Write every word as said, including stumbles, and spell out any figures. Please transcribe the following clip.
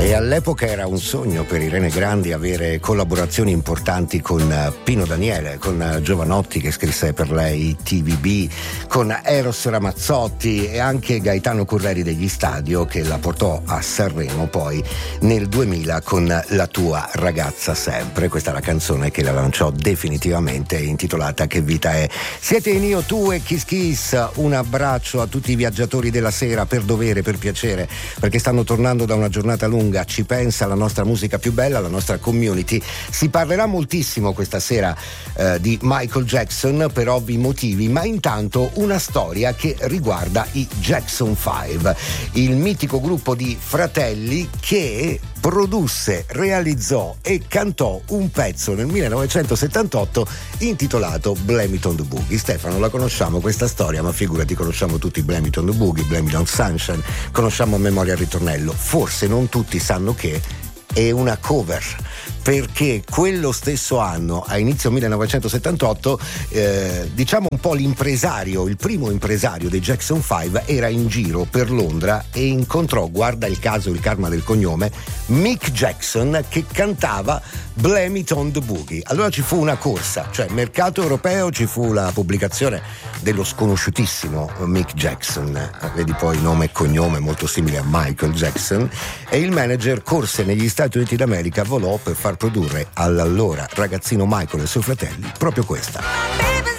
E all'epoca era un sogno per Irene Grandi avere collaborazioni importanti con Pino Daniele, con Giovanotti che scrisse per lei T V B, con Eros Ramazzotti e anche Gaetano Correri degli Stadio, che la portò a Sanremo poi nel duemila con La tua ragazza sempre. Questa è la canzone che la lanciò definitivamente, intitolata Che vita è. Siete in Io, Tu e Kiss Kiss. Un abbraccio a tutti i viaggiatori della sera, per dovere, per piacere, perché stanno tornando da una giornata lunga. Ci pensa la nostra musica più bella, la nostra community. Si parlerà moltissimo questa sera eh, di Michael Jackson per ovvi motivi, ma intanto una storia che riguarda i Jackson Five, il mitico gruppo di fratelli che produsse, realizzò e cantò un pezzo nel millenovecentosettantotto intitolato Blame It on the Boogie. Stefano, la conosciamo questa storia, ma figurati, conosciamo tutti Blame It on the Boogie, Blame It on Sunshine, conosciamo a memoria il ritornello. Forse non tutti sanno che è una cover, perché quello stesso anno, a inizio millenovecentosettantotto, eh, diciamo un po' l'impresario, il primo impresario dei Jackson Five era in giro per Londra e incontrò, guarda il caso, il karma del cognome, Mick Jackson, che cantava Blame It on the Boogie. Allora ci fu una corsa, cioè mercato europeo, ci fu la pubblicazione dello sconosciutissimo Mick Jackson, vedi poi nome e cognome molto simile a Michael Jackson, e il manager corse negli Stati Uniti d'America, volò per far produrre all'allora ragazzino Michael e ai suoi fratelli proprio questa.